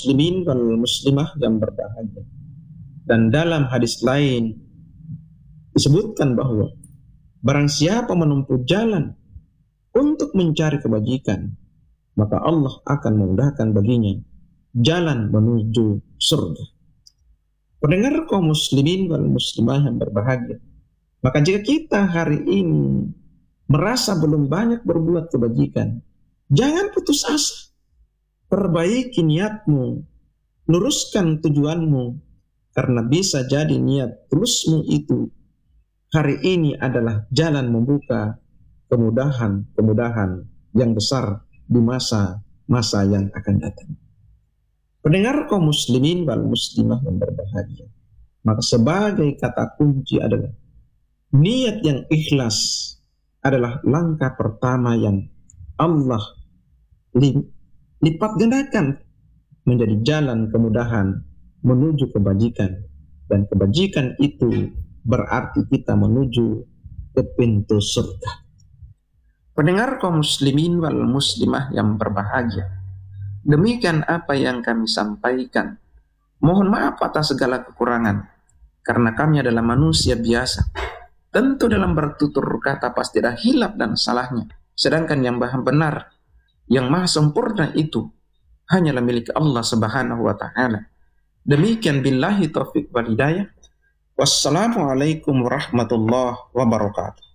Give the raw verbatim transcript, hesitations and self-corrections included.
muslimin wal muslimah yang berbahagia. Dan dalam hadis lain disebutkan bahwa barang siapa menempuh jalan untuk mencari kebajikan, maka Allah akan memudahkan baginya jalan menuju surga. Pendengar kaum muslimin wal muslimah yang berbahagia, maka jika kita hari ini merasa belum banyak berbuat kebajikan, jangan putus asa. Perbaiki niatmu, luruskan tujuanmu, karena bisa jadi niat tulusmu itu hari ini adalah jalan membuka kemudahan-kemudahan yang besar di masa-masa yang akan datang. Pendengar kaum muslimin wal muslimah yang berbahagia, maka sebagai kata kunci adalah niat yang ikhlas adalah langkah pertama yang Allah lipat gandakan menjadi jalan kemudahan menuju kebajikan, dan kebajikan itu berarti kita menuju ke pintu surga. Pendengar kaum muslimin wal muslimah yang berbahagia, demikian apa yang kami sampaikan. Mohon maaf atas segala kekurangan, karena kami adalah manusia biasa. Tentu dalam bertutur kata pasti ada hilaf dan salahnya, sedangkan yang benar, yang maha sempurna itu hanyalah milik Allah subhanahu wa ta'ala. Demikian billahi taufiq wal hidayah. Wassalamualaikum warahmatullahi wabarakatuh.